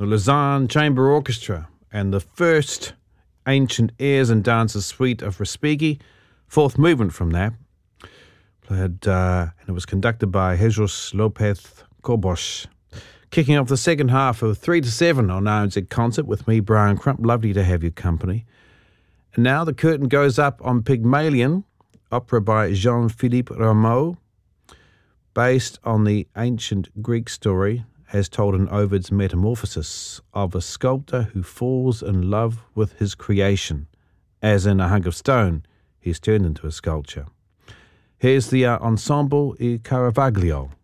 the Lausanne Chamber Orchestra, and the first Ancient Airs and Dances suite of Respighi, fourth movement from that. And it was conducted by Jesus Lopez Cobos. Kicking off the second half of 3 to 7 on RNZ Concert with me, Brian Crump. Lovely to have your company. And now the curtain goes up on Pygmalion, opera by Jean-Philippe Rameau, based on the ancient Greek story as told in Ovid's Metamorphosis of a sculptor who falls in love with his creation. As in a hunk of stone, he's turned into a sculpture. Here's the Ensemble I Caravaggio.